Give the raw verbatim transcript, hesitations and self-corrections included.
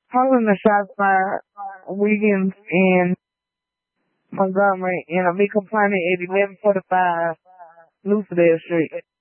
Calling the shots by Wiggins and Montgomery, and I'll be complaining at eleven forty-five Lucedale Street.